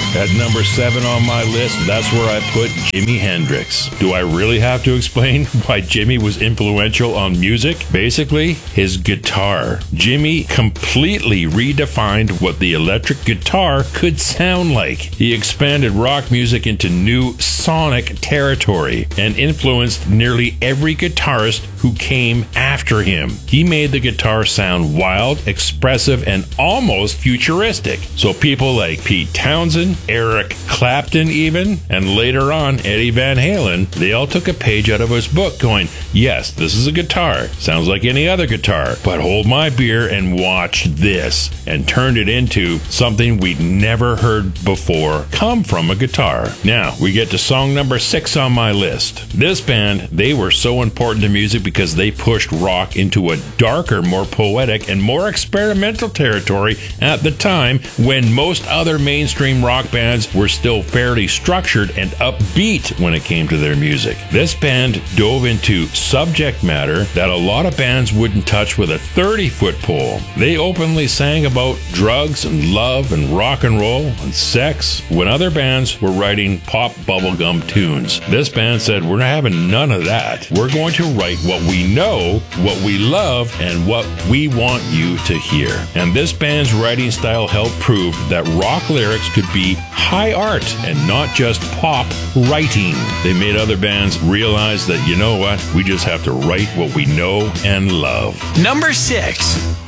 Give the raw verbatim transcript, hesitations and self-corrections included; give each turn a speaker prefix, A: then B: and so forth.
A: At number seven on my list, that's where I put Jimi Hendrix. Do I really have to explain why Jimi was influential on music? Basically, his guitar. Jimi completely redefined what the electric guitar could sound like. He expanded rock music into new sonic territory and influenced nearly every guitarist who came after him. He made the guitar sound wild, expressive, and almost futuristic. So people like Pete Townsend, Eric Clapton even, and later on Eddie Van Halen, they all took a page out of his book going, yes, this is a guitar. Sounds like any other guitar, but hold my beer and watch this, and turned it into something we'd never heard before come from a guitar. Now, we get to song number six on my list. This band, they were so important to music because they pushed rock into a darker, more poetic, and more experimental territory at the time when most other mainstream rock bands were still fairly structured and upbeat when it came to their music. This band dove into subject matter that a lot of bands wouldn't touch with a thirty-foot pole. They openly sang about drugs and love and rock and roll and sex when other bands were writing pop bubblegum tunes. This band said, we're not having none of that. We're going to write what we know, what we love, and what we want you to hear. And this band's writing style helped prove that rock lyrics could be high art and not just pop writing. They made other bands realize that, you know what, we just have to write what we know and love.
B: Number six.